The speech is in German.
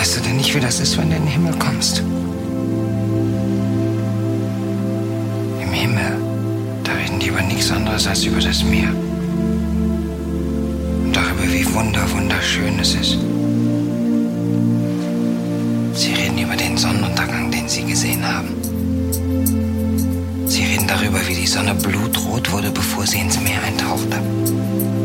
Weißt du denn nicht, wie das ist, wenn du in den Himmel kommst? Im Himmel, da reden die über nichts anderes als über das Meer. Und darüber, wie wunderschön es ist. Sie reden über den Sonnenuntergang, den sie gesehen haben. Sie reden darüber, wie die Sonne blutrot wurde, bevor sie ins Meer eintauchte.